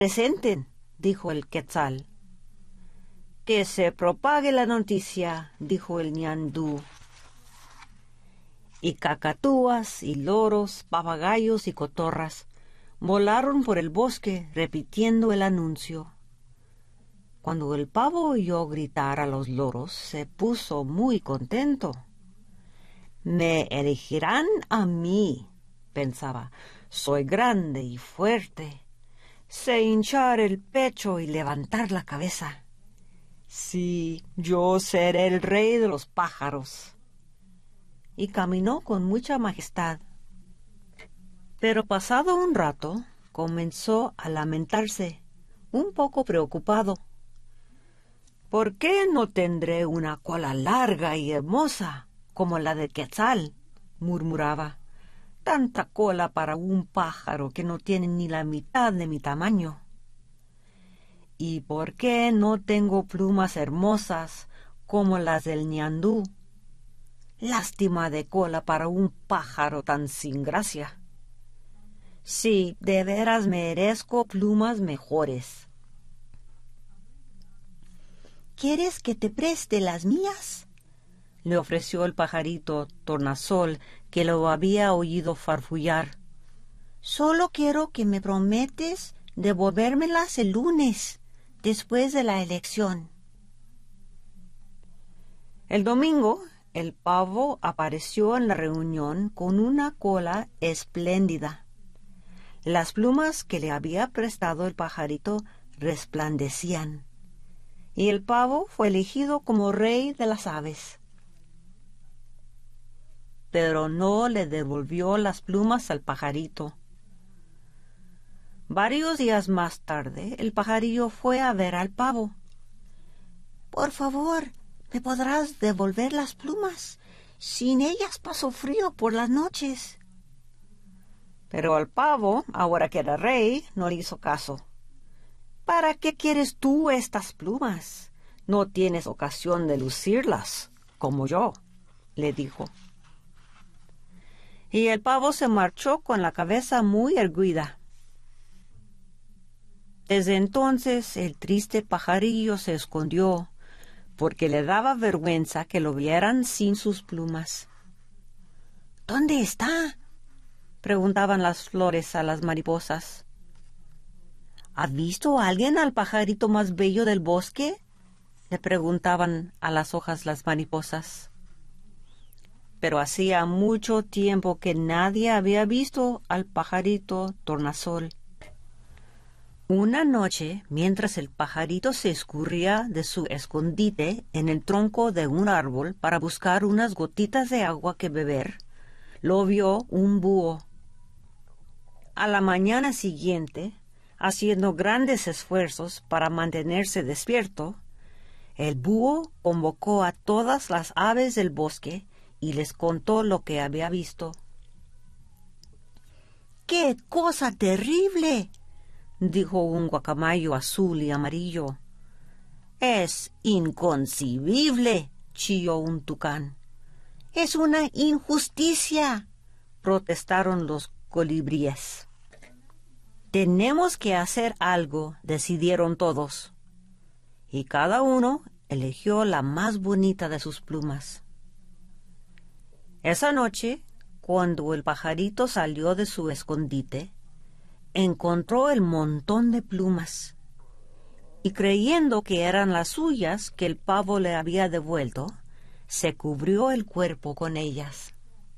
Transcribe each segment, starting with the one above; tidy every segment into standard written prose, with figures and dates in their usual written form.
presenten, dijo el quetzal. Que se propague la noticia, dijo el ñandú. Y cacatúas y loros, papagayos y cotorras volaron por el bosque repitiendo el anuncio. Cuando el pavo oyó gritar a los loros, se puso muy contento. Me elegirán a mí, pensaba. Soy grande y fuerte. Sé hinchar el pecho y levantar la cabeza. Sí, yo seré el rey de los pájaros. Y caminó con mucha majestad. Pero pasado un rato, comenzó a lamentarse, un poco preocupado. ¿Por qué no tendré una cola larga y hermosa como la de Quetzal?, murmuraba. Tanta cola para un pájaro que no tiene ni la mitad de mi tamaño. ¿Y por qué no tengo plumas hermosas como las del ñandú? Lástima de cola para un pájaro tan sin gracia. Sí, de veras merezco plumas mejores. ¿Quieres que te preste las mías?, le ofreció el pajarito tornasol, que lo había oído farfullar. Solo quiero que me prometes devolvérmelas el lunes, después de la elección. El domingo, el pavo apareció en la reunión con una cola espléndida. Las plumas que le había prestado el pajarito resplandecían, y el pavo fue elegido como rey de las aves. Pero no le devolvió las plumas al pajarito. Varios días más tarde, el pajarillo fue a ver al pavo. Por favor, ¿me podrás devolver las plumas? Sin ellas paso frío por las noches. Pero al pavo, ahora que era rey, no le hizo caso. ¿Para qué quieres tú estas plumas? No tienes ocasión de lucirlas, como yo, le dijo. Y el pavo se marchó con la cabeza muy erguida. Desde entonces el triste pajarillo se escondió, porque le daba vergüenza que lo vieran sin sus plumas. ¿Dónde está?, preguntaban las flores a las mariposas. ¿Ha visto alguien al pajarito más bello del bosque?, le preguntaban a las hojas las mariposas. Pero hacía mucho tiempo que nadie había visto al pajarito tornasol. Una noche, mientras el pajarito se escurría de su escondite en el tronco de un árbol para buscar unas gotitas de agua que beber, lo vio un búho. A la mañana siguiente, haciendo grandes esfuerzos para mantenerse despierto, el búho convocó a todas las aves del bosque y les contó lo que había visto. ¡Qué cosa terrible!, dijo un guacamayo azul y amarillo. Es inconcebible, chilló un tucán. Es una injusticia, protestaron los colibríes. Tenemos que hacer algo, decidieron todos. Y cada uno eligió la más bonita de sus plumas. Esa noche, cuando el pajarito salió de su escondite, encontró el montón de plumas, y creyendo que eran las suyas que el pavo le había devuelto, se cubrió el cuerpo con ellas.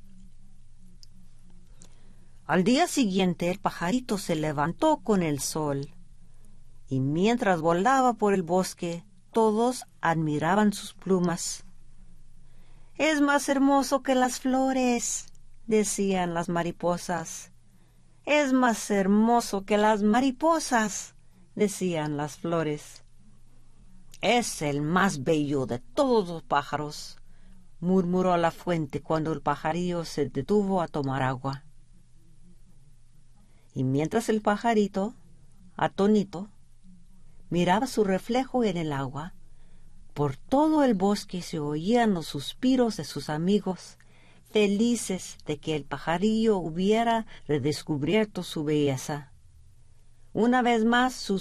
Al día siguiente el pajarito se levantó con el sol, y mientras volaba por el bosque, todos admiraban sus plumas. «Es más hermoso que las flores», decían las mariposas. «Es más hermoso que las mariposas», decían las flores. «Es el más bello de todos los pájaros», murmuró la fuente cuando el pajarillo se detuvo a tomar agua. Y mientras el pajarito, atónito, miraba su reflejo en el agua, por todo el bosque se oían los suspiros de sus amigos, felices de que el pajarillo hubiera redescubierto su belleza. Una vez más sus